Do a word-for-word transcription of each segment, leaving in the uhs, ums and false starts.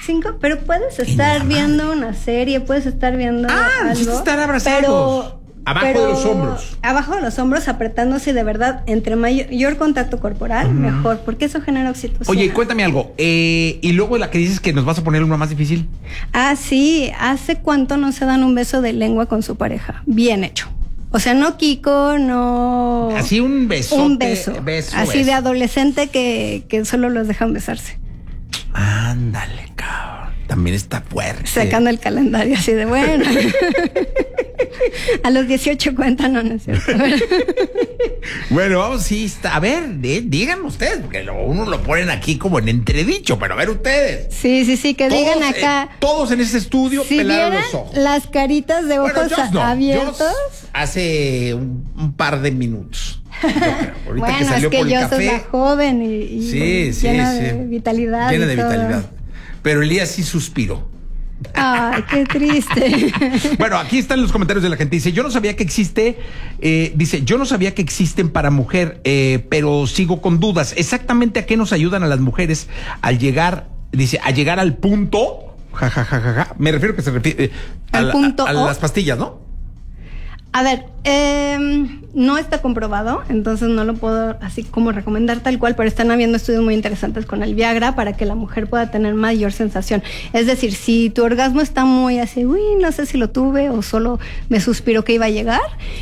Cinco, pero puedes estar viendo una serie, puedes estar viendo ah, algo. estar abrazados. Pero abajo pero de los hombros. Abajo de los hombros, apretándose, de verdad, entre mayor contacto corporal, uh-huh. mejor, porque eso genera oxitocina. Oye, cuéntame algo. Eh, y luego la que dices que nos vas a poner una más difícil. Ah, sí. ¿Hace cuánto no se dan un beso de lengua con su pareja? Bien hecho. O sea, no Kiko, no... Así un besote. Un beso. beso Así beso. de adolescente que, que solo los dejan besarse. Ándale, cabrón. También está fuerte. Sacando el calendario así de bueno. A los dieciocho cuentan, no, no es cierto. Bueno, vamos, sí, está. A ver, díganme ustedes, porque lo, uno lo ponen aquí como en entredicho, pero a ver ustedes. Sí, sí, sí, que todos, digan acá. Eh, todos en ese estudio si pelaron los ojos. Las caritas de ojos bueno, no, abiertos. Hace un, un par de minutos. Bueno, que salió es que por yo el café, soy la joven y, y sí, sí, llena sí. de vitalidad. Llena de todo. vitalidad. Pero Elías sí suspiró. Ay, qué triste. Bueno, aquí están los comentarios de la gente. Dice, yo no sabía que existe, eh, dice, yo no sabía que existen para mujer, eh, pero sigo con dudas. Exactamente a qué nos ayudan a las mujeres al llegar, dice, a llegar al punto, ja, ja, ja, ja, ja. Me refiero que se refiere eh, a, al la, punto a, a las pastillas, ¿no? A ver, eh, no está comprobado, entonces no lo puedo así como recomendar tal cual, pero están habiendo estudios muy interesantes con el Viagra para que la mujer pueda tener mayor sensación. Es decir, si tu orgasmo está muy así, uy, no sé si lo tuve o solo me suspiró que iba a llegar,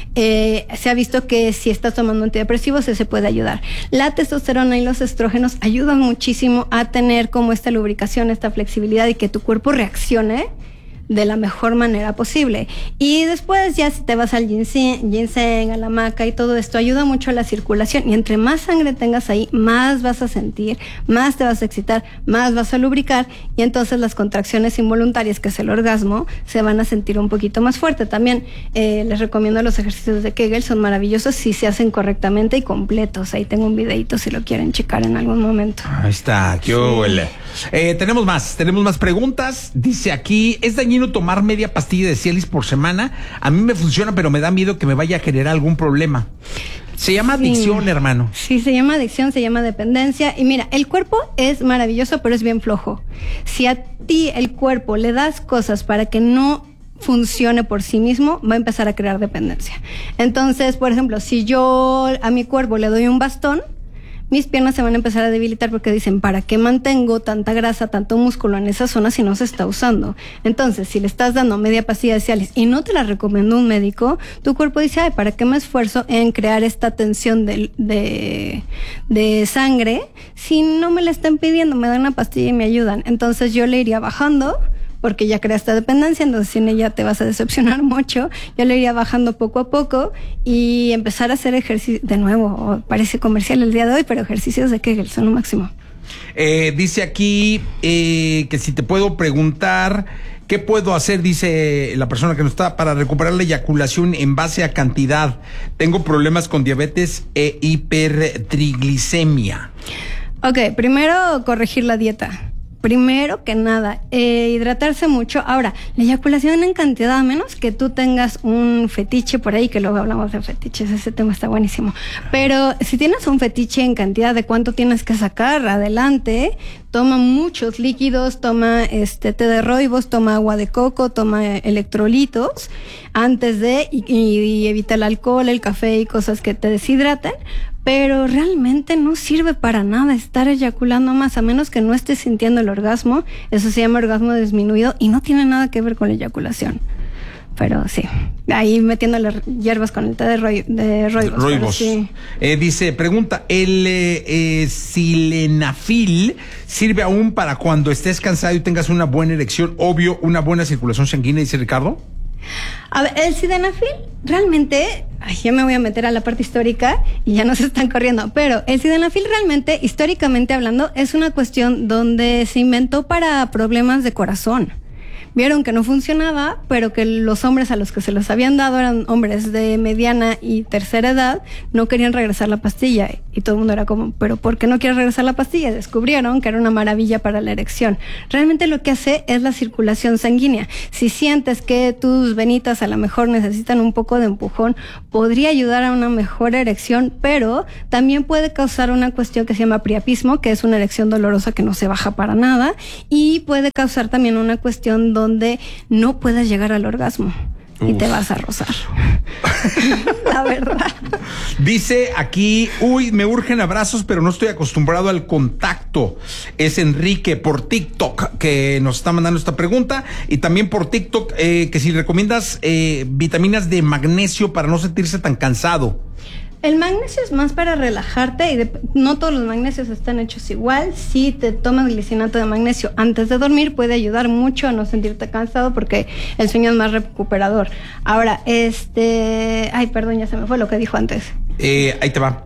eh, se ha visto que si estás tomando antidepresivos, ese puede ayudar. La testosterona y los estrógenos ayudan muchísimo a tener como esta lubricación, esta flexibilidad y que tu cuerpo reaccione de la mejor manera posible. Y después ya si te vas al ginseng, ginseng, a la maca y todo esto, ayuda mucho a la circulación. Y entre más sangre tengas ahí, más vas a sentir, más te vas a excitar, más vas a lubricar. Y entonces las contracciones involuntarias, que es el orgasmo, se van a sentir un poquito más fuerte. También eh, les recomiendo los ejercicios de Kegel, son maravillosos si se hacen correctamente y completos. Ahí tengo un videito si lo quieren checar en algún momento. Ahí está, qué huele. Sí. Eh, tenemos más, tenemos más preguntas. Dice aquí, ¿es dañino tomar media pastilla de Cialis por semana? A mí me funciona, pero me da miedo que me vaya a generar algún problema. Se llama sí. adicción, hermano. Sí, se llama adicción, se llama dependencia. Y mira, el cuerpo es maravilloso, pero es bien flojo. Si a ti el cuerpo le das cosas para que no funcione por sí mismo, va a empezar a crear dependencia. Entonces, por ejemplo, si yo a mi cuerpo le doy un bastón, mis piernas se van a empezar a debilitar porque dicen, ¿para qué mantengo tanta grasa, tanto músculo en esa zona si no se está usando? Entonces, si le estás dando media pastilla de Cialis y no te la recomendó un médico, tu cuerpo dice, ay, ¿para qué me esfuerzo en crear esta tensión de, de, de sangre si no me la están pidiendo? Me dan una pastilla y me ayudan. Entonces yo le iría bajando, porque ya creaste dependencia, entonces sin ella te vas a decepcionar mucho. Yo le iría bajando poco a poco y empezar a hacer ejercicio, de nuevo, parece comercial el día de hoy, pero ejercicios de Kegel son lo máximo. Eh, dice aquí eh, que si te puedo preguntar, ¿qué puedo hacer? Dice la persona que nos está, para recuperar la eyaculación en base a cantidad. Tengo problemas con diabetes e hipertriglicemia. Ok, primero corregir la dieta. Primero que nada, eh, hidratarse mucho. Ahora, la eyaculación en cantidad, a menos que tú tengas un fetiche por ahí, que luego hablamos de fetiches, ese tema está buenísimo. Pero si tienes un fetiche en cantidad de cuánto tienes que sacar, adelante, toma muchos líquidos, toma este té de rooibos, toma agua de coco, toma electrolitos antes de, y, y evita el alcohol, el café y cosas que te deshidraten. Pero realmente no sirve para nada estar eyaculando más, a menos que no estés sintiendo el orgasmo. Eso se llama orgasmo disminuido y no tiene nada que ver con la eyaculación. Pero sí, ahí metiéndole hierbas con el té de, roi, de rooibos. Rooibos. Sí. Eh, dice, pregunta, ¿el eh, eh, sildenafil sirve aún para cuando estés cansado y tengas una buena erección? Obvio, una buena circulación sanguínea, dice Ricardo. A ver, el sildenafil realmente, ay, ya me voy a meter a la parte histórica y ya nos están corriendo, pero el sildenafil realmente, históricamente hablando, es una cuestión donde se inventó para problemas de corazón. vieron que no funcionaba, pero que los hombres a los que se los habían dado eran hombres de mediana y tercera edad, no querían regresar la pastilla. Y todo el mundo era como, ¿pero por qué no quieres regresar la pastilla? Descubrieron que era una maravilla para la erección. Realmente lo que hace es la circulación sanguínea. Si sientes que tus venitas a lo mejor necesitan un poco de empujón, podría ayudar a una mejor erección, pero también puede causar una cuestión que se llama priapismo, que es una erección dolorosa que no se baja para nada, y puede causar también una cuestión donde no puedas llegar al orgasmo. Uf. Y te vas a rozar. La verdad. Dice aquí, uy, me urgen abrazos, pero no estoy acostumbrado al contacto. Es Enrique por TikTok que nos está mandando esta pregunta. Y también por TikTok, eh, que si recomiendas eh, vitaminas de magnesio para no sentirse tan cansado. El magnesio es más para relajarte y de, no todos los magnesios están hechos igual. Si te tomas glicinato de magnesio antes de dormir puede ayudar mucho a no sentirte cansado porque el sueño es más recuperador. Ahora, este... Ay, perdón, ya se me fue lo que dijo antes. Eh, ahí te va.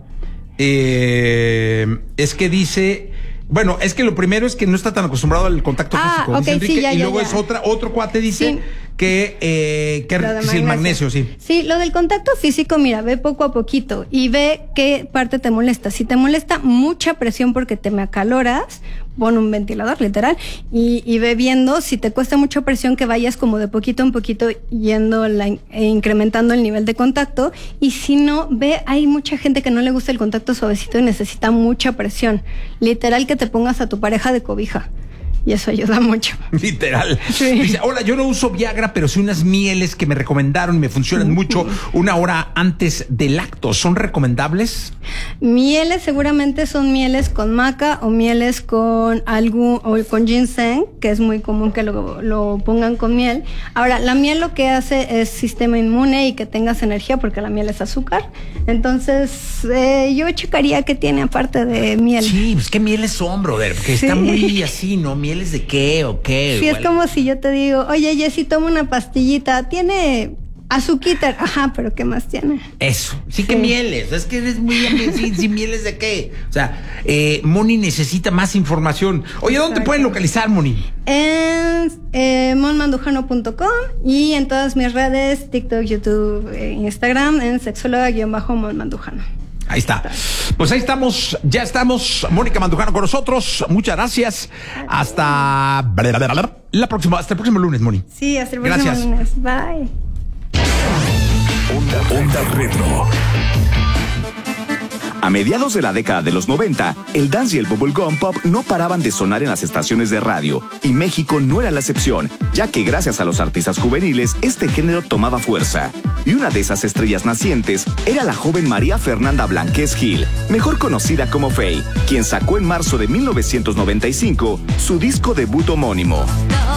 Eh, es que dice... Bueno, es que lo primero es que no está tan acostumbrado al contacto ah, físico. Okay, dice Enrique, sí, ya, y ya, luego ya. es otra, otro cuate dice sí. que, eh, que sí, el magnesio, sí. Sí, lo del contacto físico, mira, ve poco a poquito y ve qué parte te molesta. Si te molesta mucha presión porque te me acaloras, pon un ventilador, literal, y, y ve viendo. Si te cuesta mucha presión, que vayas como de poquito en poquito yendo, la, e incrementando el nivel de contacto. Y si no, ve, hay mucha gente que no le gusta el contacto suavecito y necesita mucha presión. Literal, que te pongas a tu pareja de cobija. Y eso ayuda mucho. Literal. Sí. Dice, hola, yo no uso Viagra, pero sí unas mieles que me recomendaron y me funcionan uh-huh. mucho una hora antes del acto. ¿Son recomendables? Mieles seguramente son mieles con maca o mieles con algún, o con ginseng, que es muy común que lo, lo pongan con miel. Ahora, la miel lo que hace es sistema inmune y que tengas energía, porque la miel es azúcar. Entonces, eh, yo checaría qué tiene aparte de miel. Sí, pues qué mieles son, brother, porque sí. Está muy así, ¿no? Miel ¿Mieles de qué o qué? Sí, igual. Es como si yo te digo, oye, Jessy, toma una pastillita, tiene azuquita. Ajá, pero ¿qué más tiene? Eso, sí, sí. Que mieles, es que eres muy... sí, sí, ¿mieles de qué? O sea, eh, Moni necesita más información. Oye, ¿dónde te pueden localizar, Moni? En eh, mon mandujano punto com y en todas mis redes, TikTok, YouTube, eh, Instagram, en sexóloga-mon mandujano. Ahí está. Pues ahí estamos, ya estamos. Mónica Mandujano con nosotros. Muchas gracias. Hasta la próxima, hasta el próximo lunes, Moni. Sí, hasta el próximo gracias. lunes. Bye. Onda, Onda Retro. A mediados de la década de los noventa, el dance y el bubblegum pop no paraban de sonar en las estaciones de radio, y México no era la excepción, ya que gracias a los artistas juveniles, este género tomaba fuerza. Y una de esas estrellas nacientes era la joven María Fernanda Blanquez Gil, mejor conocida como Faye, quien sacó en marzo de mil novecientos noventa y cinco su disco debut homónimo.